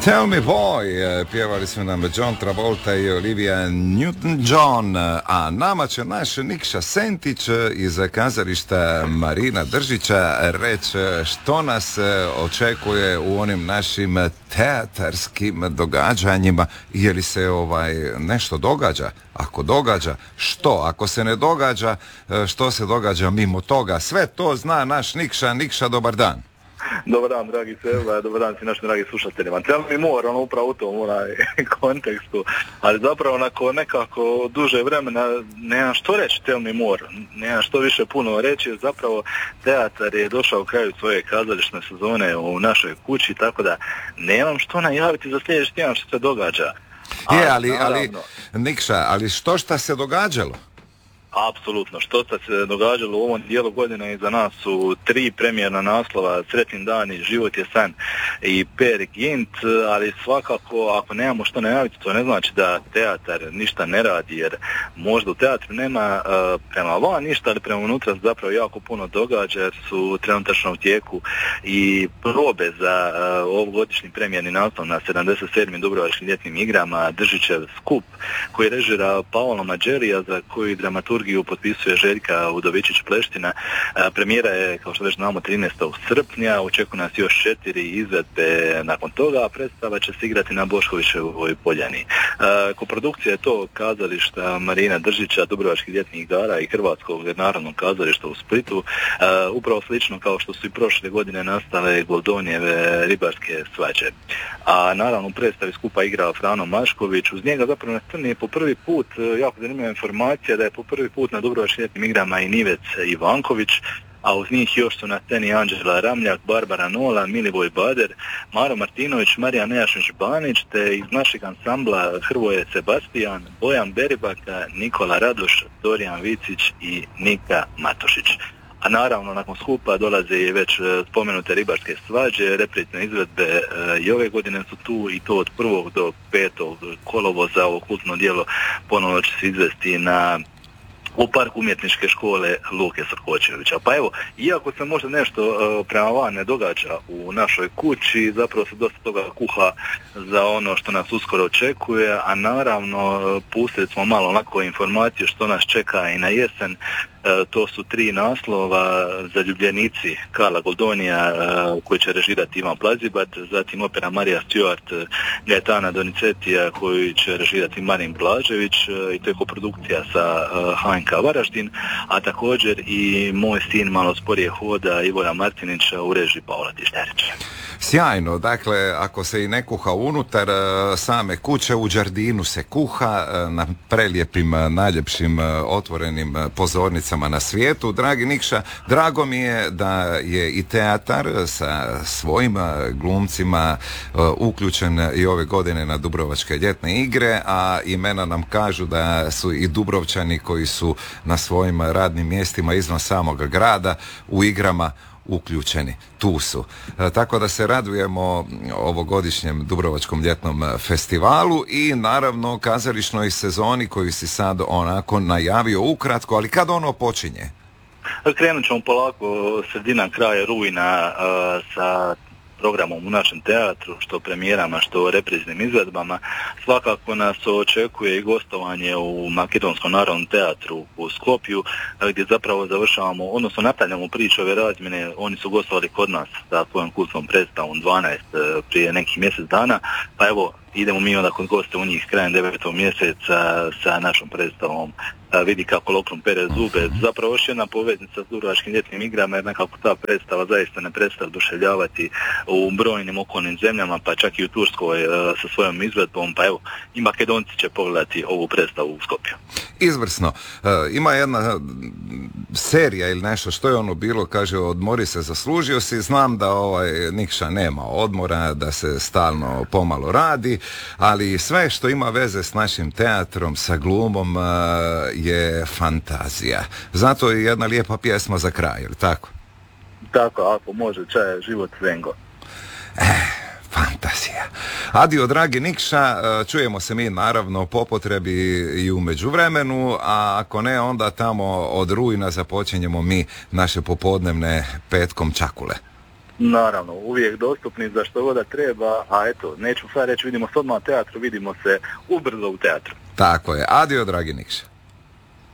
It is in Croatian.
Tell Me Boy, pjevali su nam John Travolta i Olivia Newton-John, a nama će naš Nikša Sentić iz kazališta Marina Držića reći što nas očekuje u onim našim teatarskim događanjima. Je li se nešto događa? Ako događa, što? Ako se ne događa, što se događa mimo toga? Sve to zna naš Nikša. Nikša, dobar dan. Dobar dan, dragi Seva, dobar dan svim našim dragi slušateljima. Tell Me More, upravo u tom kontekstu, ali zapravo nakon nekako duže vremena nemam što reći Tell Me More, nemam što više puno reći, jer zapravo teatar je došao u kraju svoje kazališne sezone u našoj kući, tako da nemam što najaviti za sljedeći tjedan što se događa. Ali Nikša, ali što se događalo? Apsolutno, što se događalo u ovom dijelu godine iza nas su 3 premijerna naslova, Sretni dani, Život je san i Per Gynt, ali svakako ako nemamo što najaviti, to ne znači da teatar ništa ne radi, jer možda u teatru nema prema van ništa, ali prema unutra zapravo jako puno događa, jer su trenutačno u tijeku i probe za ovogodišnji premijerni naslov na 77. Dubrovačkim ljetnim igrama, Držićev skup, koji režira Paolo Mađerija, za koji dramaturgiju potpisuje Željka Udovičić-Pleština. Premijera je, kao što već znamo, 13. srpnja, očekuje nas još 4 izvedbe nakon toga, a predstava će se igrati na Boškovićevoj poljani. Koprodukcija je to kazališta Marina Držića, Dubrovačkih ljetnih igara i Hrvatskog narodnog kazališta u Splitu, upravo slično kao što su i prošle godine nastale Goldonijeve ribarske svađe. A naravno u predstavi skupa igra Frano Mašković, uz njega zapravo na sceni je po prvi put, jako zanimljiva informacija, da je po prvi put na Dubrovačkim ljetnim igrama i Nivec Ivanković, a uz njih još su na sceni Anđela Ramljak, Barbara Nola, Milivoj Bader, Maro Martinović, Marija Nejašnić-Banić, te iz našeg ansambla Hrvoje Sebastijan, Bojan Beribaka, Nikola Radoš, Dorijan Vicić i Nika Matošić. A naravno, nakon skupa dolaze i već spomenute ribarske svađe, reprizne izvedbe i ove godine su tu, i to od 1. do 5. kolovoza. Ovo kultno djelo ponovno će se izvesti u parku umjetničke škole Luke Srkočevića. Pa evo, iako se možda nešto prema van ne događa u našoj kući, zapravo se dosta toga kuha za ono što nas uskoro očekuje, a naravno pustili smo malo onako informacije što nas čeka i na jesen. To su 3 naslova: Zaljubljenici Karla Goldonija, koji će režirati Ivan Plazibat, zatim opera Marija Stewart Gaetana Donizetija, koju će režirati Marin Blažević, i to je koprodukcija sa HNK Varaždin, a također i Moj sin malo sporije hoda Ivora Martinića u režiji Paola Tištarića. Sjajno, dakle, ako se i ne kuha unutar same kuće, u đardinu se kuha na prelijepim, najljepšim otvorenim pozornicama na svijetu. Dragi Nikša, drago mi je da je i teatar sa svojim glumcima uključen i ove godine na Dubrovačke ljetne igre, a imena nam kažu da su i Dubrovčani koji su na svojim radnim mjestima izvan samog grada u igrama uključeni. Tu su. Tako da se radujemo ovogodišnjem Dubrovačkom ljetnom festivalu i naravno kazališnoj sezoni koju si sad onako najavio ukratko, ali kad ono počinje? Krenut ćemo polako sredina kraja rujna sa programom u našem teatru, što premijerama, što repriznim izvedbama. Svakako nas očekuje i gostovanje u Makedonskom narodnom teatru u Skopju, gdje zapravo završavamo, odnosno nastavljamo priču ove razmjene. Oni su gostovali kod nas sa svojom kultnom predstavom 12 prije nekih mjesec dana, pa evo idemo mi onda kod goste u njih krajem 9. mjeseca sa našom predstavom Vidi kako lokrum pere zube. Zapravo još jedna poveznica s Dubrovačkim ljetnim igrama, jer nekako ta predstava zaista ne prestaje oduševljavati u brojnim okolnim zemljama, pa čak i u Turskoj sa svojom izvedbom, pa evo i Makedonci će pogledati ovu predstavu u Skopju. Izvrsno. Ima jedna serija ili nešto, što je ono bilo, kaže odmori se, zaslužio si. Znam da Nikša nema odmora, da se stalno pomalo radi, ali sve što ima veze s našim teatrom, sa glumom, je fantazija. Zato je jedna lijepa pjesma za kraj, ili tako? Tako, ako može, čaj, život vengo. Fantazija. Adio, dragi Nikša, čujemo se mi naravno po potrebi i u međuvremenu, a ako ne, onda tamo od rujna započinjemo mi naše popodnevne petkom čakule. Naravno, uvijek dostupni za što god da treba, a eto, neću sad reći vidimo se odmah u teatru, vidimo se ubrzo u teatru. Tako je. Adio, dragi Nikša.